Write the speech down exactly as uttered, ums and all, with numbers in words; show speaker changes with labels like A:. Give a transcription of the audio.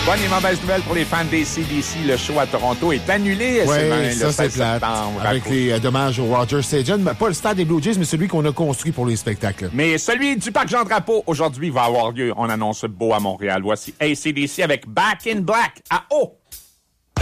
A: Bonne et mauvaise nouvelle pour les fans des C D C. Le show à Toronto est annulé.
B: Oui,
A: le
B: ça, c'est
A: seize
B: plate.
A: septembre.
B: Avec les euh, dommages au Rogers Stadium. Pas le stade des Blue Jays, mais celui qu'on a construit pour les spectacles.
A: Mais celui du Parc Jean-Drapeau, aujourd'hui, va avoir lieu. On annonce beau à Montréal. Voici A C D C avec Back in Black à O.